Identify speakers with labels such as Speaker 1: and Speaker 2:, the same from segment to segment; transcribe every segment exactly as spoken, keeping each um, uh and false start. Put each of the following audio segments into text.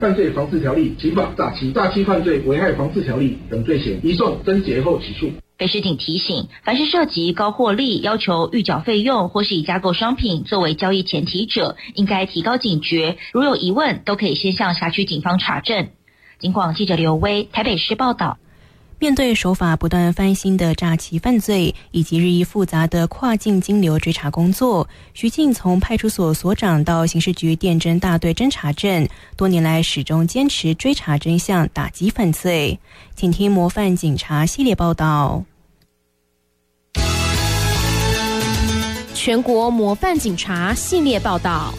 Speaker 1: 犯罪防治条例、刑法诈欺、诈欺犯罪危害防治条例等罪嫌，移送侦结后起诉。
Speaker 2: 北市警提醒，凡是涉及高获利、要求预缴费用或是以加购商品作为交易前提者，应该提高警觉。如有疑问，都可以先向辖区警方查证。警广记者刘威台北市报道。
Speaker 3: 面对手法不断翻新的诈欺犯罪以及日益复杂的跨境金流追查工作，徐静从派出所所长到刑事局电侦大队侦查证，多年来始终坚持追查真相，打击犯罪。请听模范警察系列报道。
Speaker 4: 全国模范警察系列报道。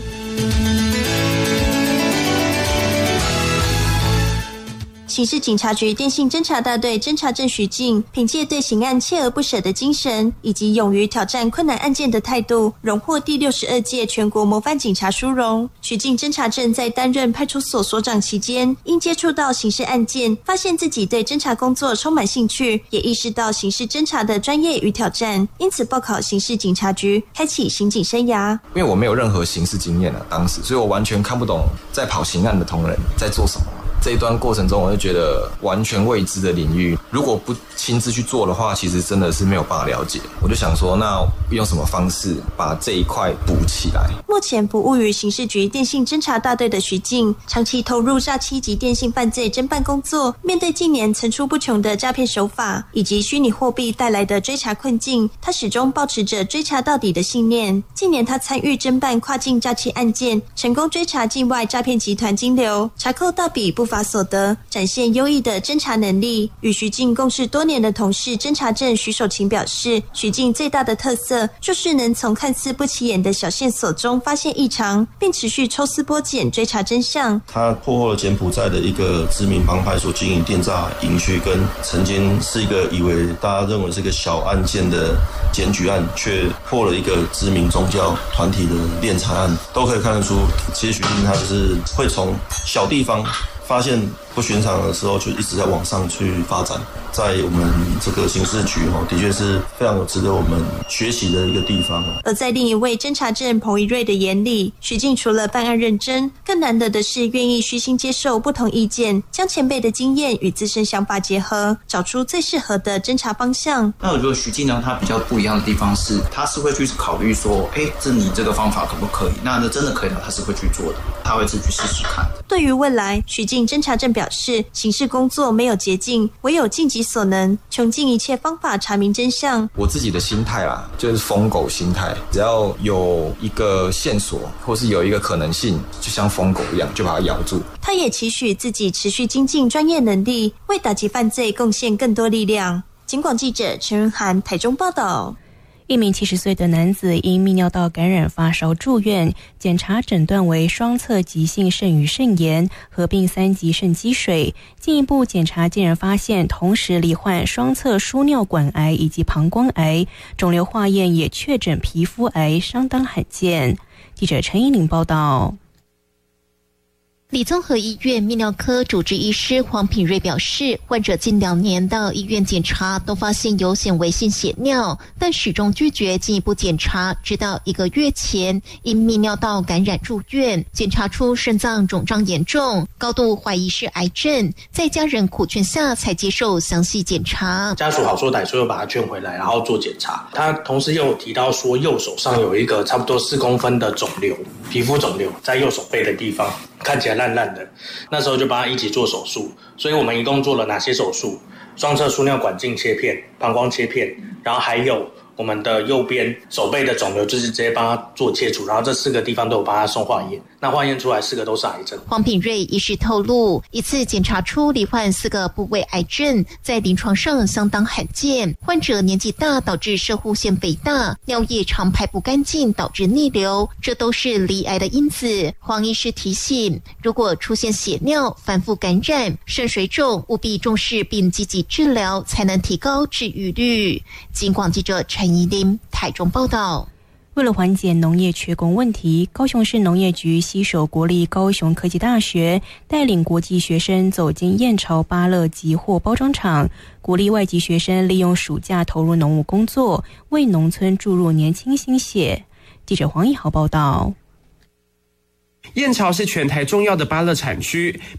Speaker 5: 刑事警察局电信侦查大队侦查证徐静，凭借对刑案锲而不舍的精神，以及勇于挑战困难案件的态度，荣获第六十二届全国模范警察殊荣。徐静侦查证在担任派出所所长期间，因接触到刑事案件，发现自己对侦查工作充满兴趣，也意识到刑事侦查的专业与挑战，因此报考刑事警察局，开启刑警生涯。
Speaker 6: 因为我没有任何刑事经验啊，当时，所以我完全看不懂在跑刑案的同仁在做什么。这一段过程中，我就觉得完全未知的领域，如果不亲自去做的话，其实真的是没有办法了解。我就想说，那用什么方式把这一块补起来？
Speaker 5: 目前服务于刑事局电信侦查大队的徐静，长期投入诈欺及电信犯罪侦办工作。面对近年层出不穷的诈骗手法以及虚拟货币带来的追查困境，他始终保持着追查到底的信念。近年他参与侦办跨境诈欺案件，成功追查境外诈骗集团金流，查扣大笔不法所得，展现优异的侦查能力。与徐静共事多年的同事侦查证徐守勤表示，徐静最大的特色就是能从看似不起眼的小线索中发现异常，并持续抽丝剥茧追查真相。
Speaker 7: 他破获了柬埔寨的一个知名帮派所经营电诈营区，跟曾经是一个以为大家认为是一个小案件的检举案，却破了一个知名宗教团体的敛财案，都可以看得出，其实徐静他就是会从小地方发现不寻常的时候，就一直在往上去发展。在我们这个刑事局的确是非常有值得我们学习的一个地方。
Speaker 5: 而在另一位侦查证彭一瑞的眼里，徐静除了办案认真，更难得的是愿意虚心接受不同意见，将前辈的经验与自身想法结合，找出最适合的侦查方向。
Speaker 8: 那我觉得徐静呢，他比较不一样的地方是，他是会去考虑说，哎，这你这个方法可不可以？那那真的可以的，他是会去做的，他会自己去试试看。
Speaker 5: 对于未来，徐静侦查证表示，刑事工作没有捷径，唯有尽己所能，穷尽一切方法查明真相。
Speaker 6: 我自己的心态啦，就是疯狗心态，只要有一个线索或是有一个可能性，就像疯狗一样，就把它咬住。
Speaker 5: 他也期许自己持续精进专业能力，为打击犯罪贡献更多力量。警广记者陈润涵台中报道。
Speaker 3: 一名七十岁的男子因泌尿道感染发烧住院，检查诊断为双侧急性肾盂肾炎合并三级肾积水。进一步检查竟然发现同时罹患双侧输尿管癌以及膀胱癌，肿瘤化验也确诊皮肤癌，相当罕见。记者陈依玲报道。
Speaker 9: 李综合医院泌尿科主治医师黄品瑞表示，患者近两年到医院检查都发现有显微性血尿，但始终拒绝进一步检查，直到一个月前因泌尿道感染入院，检查出肾脏肿胀严重，高度怀疑是癌症，在家人苦劝下才接受详细检查。
Speaker 10: 家属好说歹说又把他劝回来，然后做检查。他同时又有提到说，右手上有一个差不多四公分的肿瘤，皮肤肿瘤在右手背的地方，看起来烂烂的。那时候就帮他一起做手术，所以我们一共做了哪些手术？双侧输尿管镜切片、膀胱切片，然后还有我们的右边手背的肿瘤，就是直接帮他做切除，然后这四个地方都有帮他送化验，那化验出来四个都是癌症。
Speaker 9: 黄品瑞医师透露，一次检查出罹患四个部位癌症，在临床上相当罕见。患者年纪大导致攝護腺肥大，尿液常排不干净导致逆流，这都是罹癌的因子。黄医师提醒，如果出现血尿、反复感染、肾水肿，务必重视并积极治疗，才能提高治愈率。警广记者陈怡琳台中报道。
Speaker 3: 为了缓解农业缺工问题，高雄市农业局携手国立高雄科技大学，带领国际学生走进燕巢芭乐集货包装厂，鼓励外籍学生利用暑假投入农务工作，为农村注入年轻新血。记者黄一豪报道。
Speaker 11: 燕巢是全台重要的芭乐产区，